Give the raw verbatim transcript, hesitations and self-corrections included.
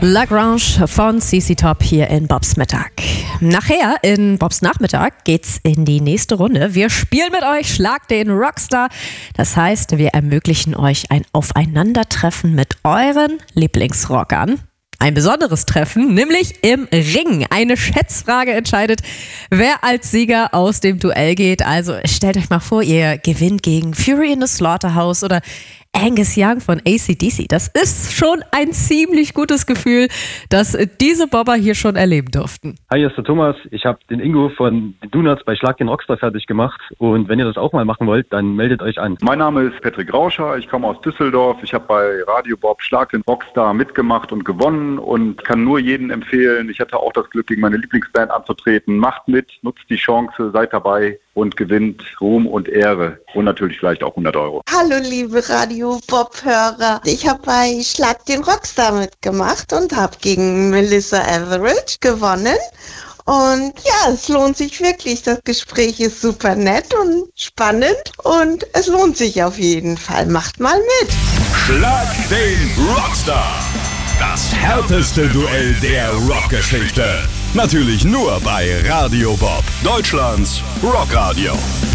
Lagrange von C C Top hier in Bobs Mittag. Nachher in Bobs Nachmittag geht's in die nächste Runde. Wir spielen mit euch Schlag den Rockstar. Das heißt, wir ermöglichen euch ein Aufeinandertreffen mit euren Lieblingsrockern. Ein besonderes Treffen, nämlich im Ring. Eine Schätzfrage entscheidet, wer als Sieger aus dem Duell geht. Also stellt euch mal vor, ihr gewinnt gegen Fury in the Slaughterhouse oder Angus Young von A C D C. Das ist schon ein ziemlich gutes Gefühl, dass diese Bobber hier schon erleben durften. Hi, hier ist der Thomas. Ich habe den Ingo von den Donuts bei Schlag den Rockstar fertig gemacht. Und wenn ihr das auch mal machen wollt, dann meldet euch an. Mein Name ist Patrick Rauscher. Ich komme aus Düsseldorf. Ich habe bei Radio Bob Schlag den Rockstar mitgemacht und gewonnen und kann nur jedem empfehlen. Ich hatte auch das Glück, gegen meine Lieblingsband anzutreten. Macht mit, nutzt die Chance, seid dabei und gewinnt Ruhm und Ehre und natürlich vielleicht auch hundert Euro. Hallo liebe Radio Bob-Hörer, ich habe bei Schlag den Rockstar mitgemacht und habe gegen Melissa Everett gewonnen. Und ja, es lohnt sich wirklich. Das Gespräch ist super nett und spannend und es lohnt sich auf jeden Fall. Macht mal mit. Schlag den Rockstar. Das härteste Duell der Rockgeschichte. Natürlich nur bei Radio Bob, Deutschlands Rockradio.